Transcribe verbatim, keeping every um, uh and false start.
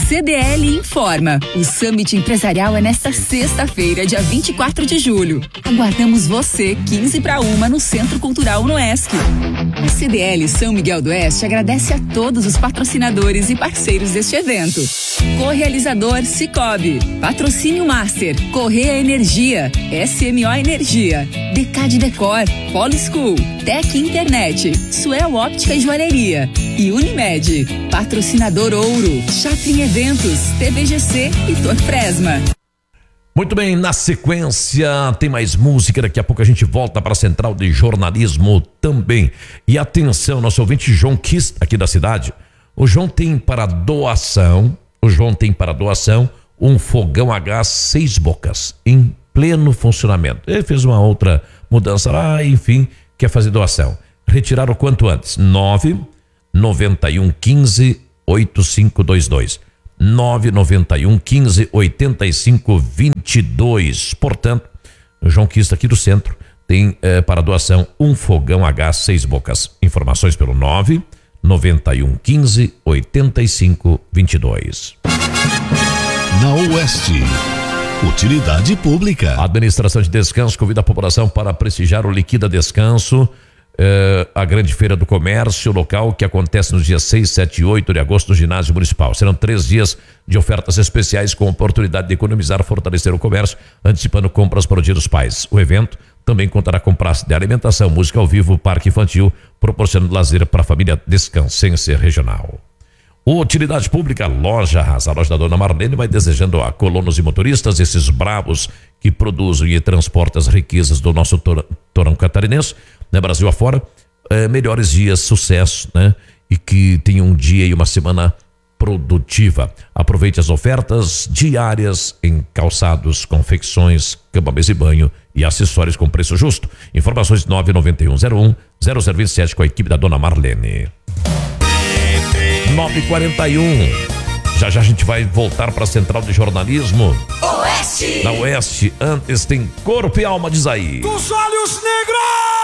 C D L informa. O Summit Empresarial é nesta sexta-feira, dia vinte e quatro de julho. Aguardamos você, quinze para uma, no Centro Cultural Unoesc. A C D L São Miguel do Oeste agradece a todos os patrocinadores e parceiros deste evento. Co-realizador Cicobi, Patrocínio Master, Correia Energia, S M O Energia, Decade Decor, Polo School, Tec Internet, Suel Óptica e Joalheria e Unimed. Patrocinador Ouro, Chatrim Eventos, T V G C e Torfresma. Muito bem, na sequência tem mais música, daqui a pouco a gente volta para a Central de Jornalismo também. E atenção, nosso ouvinte João Kiss, aqui da cidade. O João tem para doação, o João tem para doação um fogão a gás seis bocas, em pleno funcionamento. Ele fez uma outra mudança lá, enfim, quer fazer doação. Retirar o quanto antes. nove nove um um cinco oito cinco dois dois. nove nove um um cinco oito cinco dois dois. Portanto, o João Quista aqui do centro tem eh, para doação um fogão a gás seis bocas. Informações pelo nove nove um um cinco oito cinco dois dois. Na Oeste, utilidade pública. A Administração de Descanso convida a população para prestigiar o Liquida Descanso, eh, a grande feira do comércio local que acontece nos dias seis, sete e oito de agosto no ginásio municipal. Serão três dias de ofertas especiais com oportunidade de economizar, fortalecer o comércio, antecipando compras para o Dia dos Pais. O evento também contará com praça de alimentação, música ao vivo, parque infantil, proporcionando lazer para a família descansense regional. Utilidade pública, Loja Haas. A loja da Dona Marlene vai desejando a colonos e motoristas, esses bravos que produzem e transportam as riquezas do nosso tor torão catarinense, né, Brasil afora, é, melhores dias, sucesso, né? E que tenham um dia e uma semana produtiva. Aproveite as ofertas diárias em calçados, confecções, cama, mesa e banho e acessórios com preço justo. Informações nove nove um zero um zero zero dois sete com a equipe da Dona Marlene. nove e quarenta e um. Já já a gente vai voltar para a Central de Jornalismo. Oeste! Na Oeste, antes tem Corpo e Alma, diz aí. Dos olhos negros!